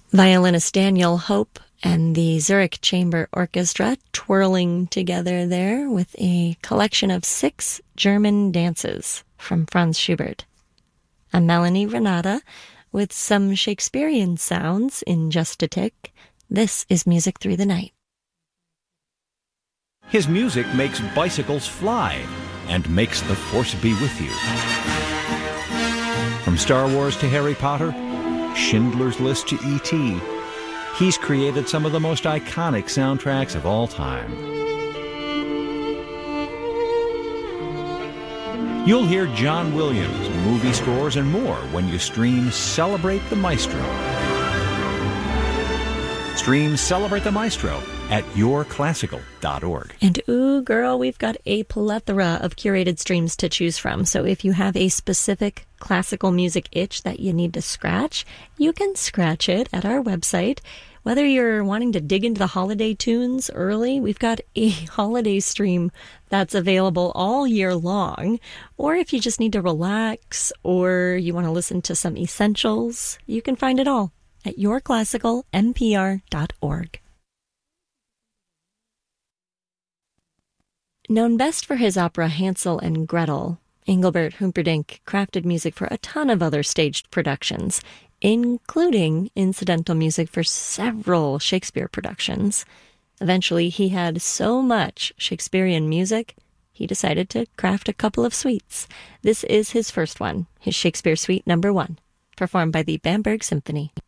Violinist Daniel Hope and the Zurich Chamber Orchestra twirling together there with a collection of 6 German dances from Franz Schubert. I'm Melanie Renata with some Shakespearean sounds in just a tick. This is Music Through the Night. His music makes bicycles fly and makes the Force be with you. From Star Wars to Harry Potter, Schindler's List to E.T., he's created some of the most iconic soundtracks of all time. You'll hear John Williams, movie scores, and more when you stream Celebrate the Maestro. Stream Celebrate the Maestro at yourclassical.org. And ooh, girl, we've got a plethora of curated streams to choose from. So if you have a specific classical music itch that you need to scratch, you can scratch it at our website. Whether you're wanting to dig into the holiday tunes early, we've got a holiday stream that's available all year long. Or if you just need to relax or you want to listen to some essentials, you can find it all at yourclassicalmpr.org. Known best for his opera Hansel and Gretel, Engelbert Humperdinck crafted music for a ton of other staged productions, including incidental music for several Shakespeare productions. Eventually, he had so much Shakespearean music, he decided to craft a couple of suites. This is his first one, his Shakespeare Suite No. 1, performed by the Bamberg Symphony.